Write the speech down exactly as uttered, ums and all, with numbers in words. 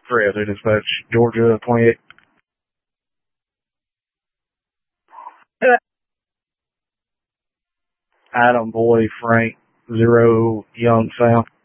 Fresno Dispatch, Georgia, twenty-eight. Adam Boy, Frank, zero, Young, Sam.